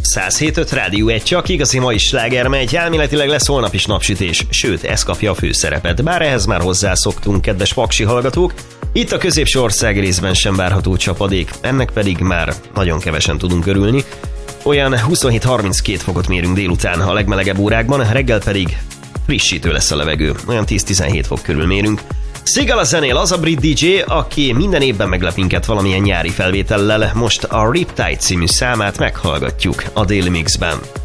107.5 Rádió 1, csak igazi mai sláger megy, elméletileg lesz holnap is napsütés, sőt, ez kapja a főszerepet, bár ehhez már hozzászoktunk, kedves paksi hallgatók. Itt a középső ország részben sem várható csapadék, ennek pedig már nagyon kevesen tudunk örülni. Olyan 27-32 fokot mérünk délután a legmelegebb órákban, reggel pedig frissítő lesz a levegő, olyan 10-17 fok körül mérünk. Sigala zenél, az a brit DJ, aki minden évben meglep minket valamilyen nyári felvétellel, most a Riptide című számát meghallgatjuk a Daily Mixben.